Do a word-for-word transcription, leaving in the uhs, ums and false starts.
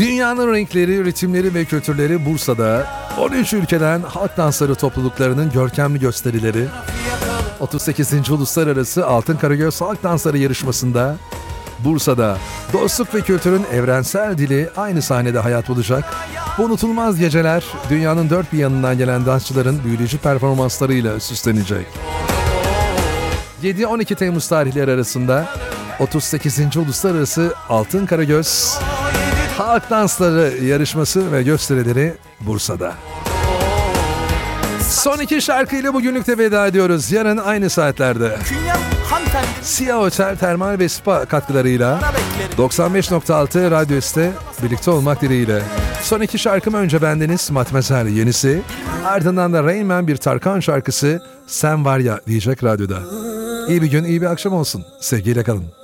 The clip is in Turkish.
Dünyanın renkleri, ritimleri ve kültürleri Bursa'da. on üç ülkeden halk dansları topluluklarının görkemli gösterileri. otuz sekizinci Uluslararası Altın Karagöz Halk Dansları yarışmasında Bursa'da dostluk ve kültürün evrensel dili aynı sahnede hayat bulacak. Bu unutulmaz geceler dünyanın dört bir yanından gelen dansçıların büyüleyici performanslarıyla süslenecek. yedi on iki Temmuz tarihleri arasında otuz sekizinci Uluslararası Altın Karagöz Halk Dansları yarışması ve gösterileri Bursa'da. Son iki şarkıyla bugünlük de veda ediyoruz. Yarın aynı saatlerde Siyah Otel Termal ve Spa katkılarıyla doksan beş nokta altı Radyo S'te birlikte olmak dileğiyle. Son iki şarkım önce bendeniz Matmazel yenisi, ardından da Rain Man bir Tarkan şarkısı Sen Var Ya diyecek radyoda. İyi bir gün, iyi bir akşam olsun. Sevgiyle kalın.